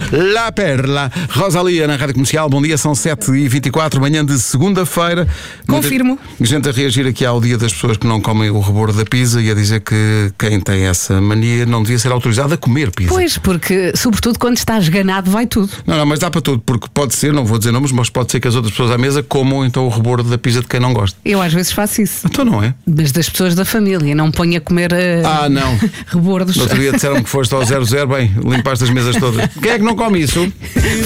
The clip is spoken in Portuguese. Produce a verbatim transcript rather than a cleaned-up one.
La Perla. Rosalia na Rádio Comercial. Bom dia, são sete e vinte e quatro, manhã de segunda-feira. Confirmo. Muita gente a reagir aqui ao dia das pessoas que não comem o rebordo da pizza e a dizer que quem tem essa mania não devia ser autorizado a comer pizza. Pois, porque sobretudo quando está esganado vai tudo. Não, não, mas dá para tudo, porque pode ser, não vou dizer nomes, mas pode ser que as outras pessoas à mesa comam então o rebordo da pizza de quem não gosta. Eu às vezes faço isso. Então não é? Mas das pessoas da família, não ponho a comer uh, Ah, não. rebordos. No outro dia disseram que foste ao zero zero, bem, limpaste as mesas todas. Quem é que não come isso?